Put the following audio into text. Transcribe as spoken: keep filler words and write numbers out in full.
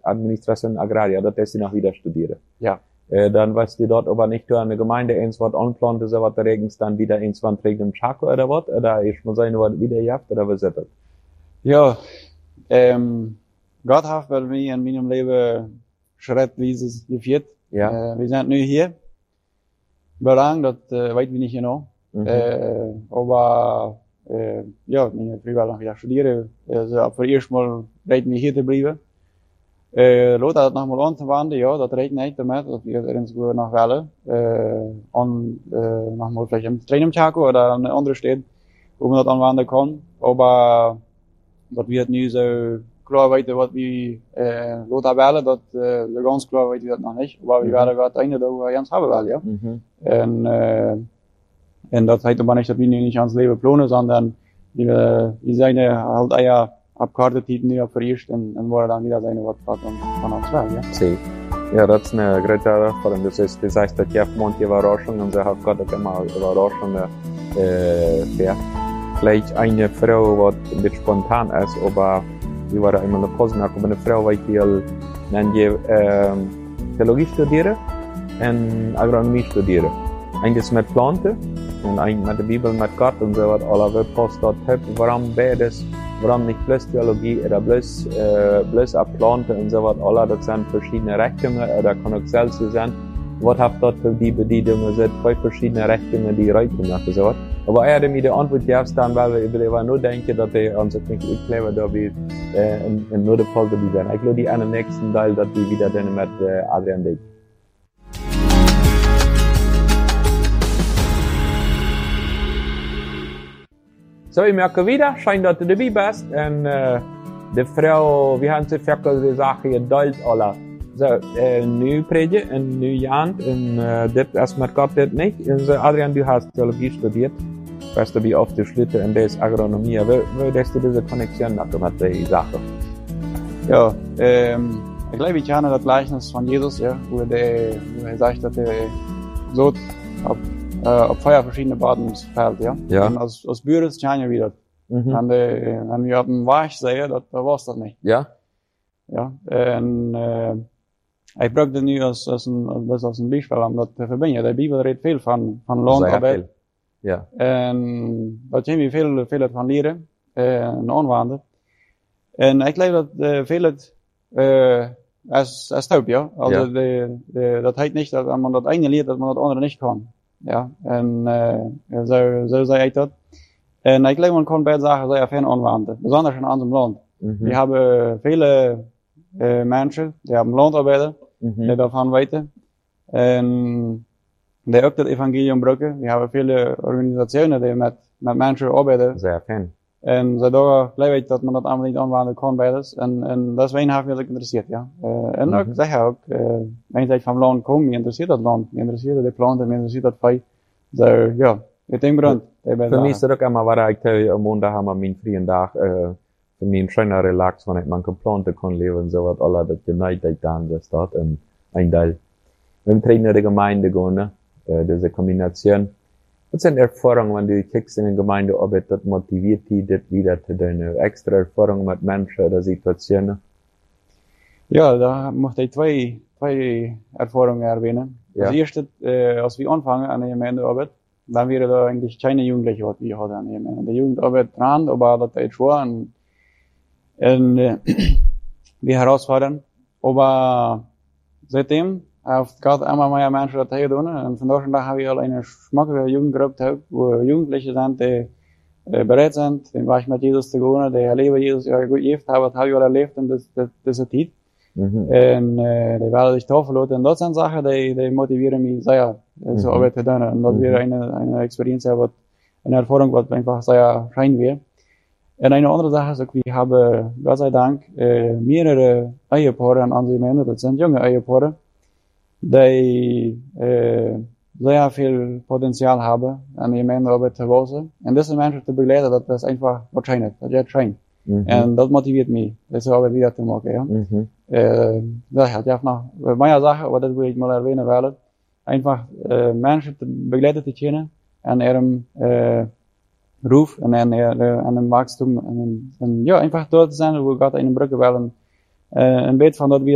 Administration Agraria, dat ist sie noch wieder studieren. Ja. Äh, dann weißt du dort aber nicht, du an der Gemeinde eins was anplanten, so was da regens dann wieder eins was trägt im Chaco oder was, oder ich muss sagen, was wieder gehabt, oder was ist das? Ja, ähm, Gott hat bei mir in meinem Leben schrittweise geführt. Ja. Äh, wir sind nu hier. Belang, dat uh, weet we niet genau. Mhm. Uh, aber uh, ja, mijn vriend wil nog weer studeren. Dus uh, voor eerst maar reden we hier te blijven. Uh, Laat dat nog maar aan te wandelen, ja, dat reikt niet damit, dat we ergens nog willen. Uh, en uh, nog maar vielleicht im Trainem Chaco oder an eine andere Stadt, wo man das anwenden kann. Aber dat we het nu zo klar weten wat we uh, laten willen, dat uh, ganz klar weten we dat nog niet. Maar we willen wat einde dat we eens hebben willen, ja. Mhm. En, uh, en dat heet maar niet dat we nu niet aan het leven plannen, sondern we, we zijn halt eher abgekartet nu op vereerst en, en worden dan wieder zijn wat van, van ons wel, ja. Sí. Ja, das ist eine große Erfahrung. Das ist, das heißt, dass Jeff manche Überraschungen und so hat Gott auch immer Überraschungen äh, fährt. Vielleicht eine Frau, die ein bisschen spontan ist, aber die war da immer eine Posen, aber eine Frau, die will dann die äh, Theologie studieren und Agronomie studieren. Eines mit Planten und eines mit der Bibel, mit Gott und so was, alle wird passt dort, warum beides, warum nicht bloß Theologie oder bloß, äh, bloß ab Planten und so was, alle, das sind verschiedene Richtungen, oder kann auch selbst sein. Was habt dort für die Bedienungen, sind zwei verschiedene Richtungen, die Reitung machen, so was. Aber er hat mir die Antwort gegeben, dann, weil wir über nur denken, dass er uns nicht utklären, dass wir äh, in, in nur der Fall dabei sind. Ich glaube, die an dem nächsten Teil, dass wir wieder dann mit äh, Adrian denken. So, ich merke wieder, scheint, dass du dabei bist. Und äh, die Frau, wir haben sich für die Sache geduld, alle. So, äh, nu predigen, en nu Jan, en äh, dit is met Gott dit nicht. Und so, Adrian, du hast Theologie studiert. Weißt du, wie oft du schlitten und das ist Agronomie. Wie würdest du diese Konnexion machen mit der Sache? Ja, ähm, ich glaube, ich kenne das Gleichnis von Jesus, ja, wo er, wo er sagt, dass er so auf, äh, auf Feuer verschiedene Baden fällt, ja. Ja. Und als, als Bürger kann ich wieder. Mhm. Und, äh, wenn wir auf dem Weich sehen, da war es das nicht. Ja? Ja, en, äh, ik gebruik dit nu als, als een, als, als een beispiel om dat te verbinden. De Bibel redt veel van, van loonarbeid. Ja. En daar kunnen we veel, veel van leren, uh, en aanwenden. En ik geloof dat uh, veel het, uh, als, als stoopt, ja. Also, ja. De, de, dat heet niet dat man dat ene leert, dat man dat andere niet kan. Ja, en, uh, zo, zo zei ik dat. En ik geloof man kan bij zaken zeer veel aanwenden. Besonders in onze land. Mhm. We hebben viele uh, mensen, die hebben loonarbeiden. Mhm. Die davon weten. En die ook het evangelium gebruiken. We hebben vele organisationen die met, met mensen arbeiden. Sehr fijn. En daardoor geloof ik dat man dat allemaal niet aanwenden kan bij ons. En, en dat is een half wat ik interesseert, ja. Uh, en ook, Mhm. zeg ook, uh, wanneer ik van land kom, me interesseert dat land. Me interesseert de planten, me interesseert dat vee. So, ja, ik denk brand. Für mich ist das auch immer, was ich tue, am Montag haben wir meinen freien Tag, äh, für mich ein schöner Relax, wenn ich man geplante kann leben, so was alle, das geneigt ich dann, das dort, und ein Teil. Wenn wir in der Gemeinde gehen, ne, äh, diese Kombination. Was sind Erfahrungen, wenn du kickst in der Gemeinde, ob das motiviert dich, das wieder zu deine extra Erfahrungen mit Menschen oder Situationen? Ja, da mochte ich zwei, zwei Erfahrungen erwähnen. Ja. Das erste, äh, als wir anfangen an der Gemeindearbeit, dann wäre da eigentlich keine Jugendliche, was wir hatten an der Gemeinde. Die Jugendarbeit dran, aber das ist schwer und, und äh, wir herausfordern. Aber seitdem hat Gott einmal mehr Menschen das getan und von daher haben wir eine schmackige Jugendgruppe, wo Jugendliche sind, die äh, bereit sind, den Weg mit Jesus zu gehen, die erleben Jesus ja gut erlebt haben, haben wir erlebt in dieser Zeit. Mhm. En uh, die werden sich tafel laten. En dat zijn zaken die, die motiveren mij zeer, uh, zo arbeid te doen. En dat weer een, een experience wat, een ervaring wat einfach zeer fijn weer. En een andere zaak is ook, we hebben, Gott sei Dank, uh, meerdere Ehepaaren aan onze gemeente. Dat zijn jonge Ehepaaren, die uh, zeer veel potentiaal hebben aan de gemeentearbeit te wassen. En deze mensen te begeleiden, dat is einfach waarschijnlijk, dat je het traint. Mhm. En dat motiveert mij, deze arbeid weer te maken, ja. Mhm. Äh, das hat ja noch mehr Sachen, aber das will ich mal erwähnen, weil einfach äh, Menschen begleitet zu kennen an ihrem äh, Ruf und an, an einem Wachstum und, und ja, einfach dort zu sein, wo Gott eine Brücke will und äh, ein Bild von dort